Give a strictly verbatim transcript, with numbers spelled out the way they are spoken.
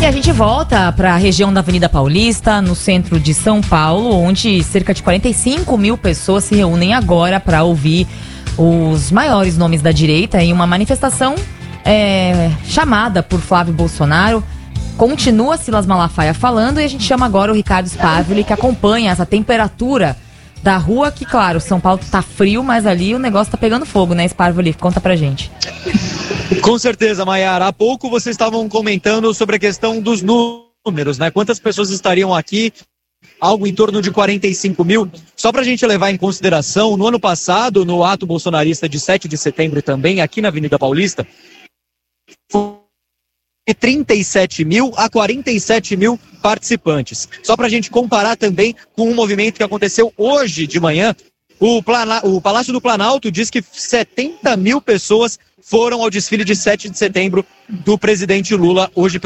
a gente volta para a região da Avenida Paulista, no centro de São Paulo, onde cerca de quarenta e cinco mil pessoas se reúnem agora para ouvir os maiores nomes da direita em uma manifestação é, chamada por Flávio Bolsonaro. Continua Silas Malafaia falando e a gente chama agora o Ricardo Sparvoli, que acompanha essa temperatura da rua, que claro, São Paulo tá frio, mas ali o negócio tá pegando fogo, né, Sparvoli? Conta pra gente. Com certeza, Maiara. Há pouco vocês estavam comentando sobre a questão dos números, né? Quantas pessoas estariam aqui? Algo em torno de quarenta e cinco mil. Só pra gente levar em consideração, no ano passado, no ato bolsonarista de sete de setembro também, aqui na Avenida Paulista, foi de trinta e sete mil a quarenta e sete mil participantes. Só pra gente comparar também com um movimento que aconteceu hoje de manhã, o, Plana... o Palácio do Planalto diz que setenta mil pessoas foram ao desfile de sete de setembro do presidente Lula hoje.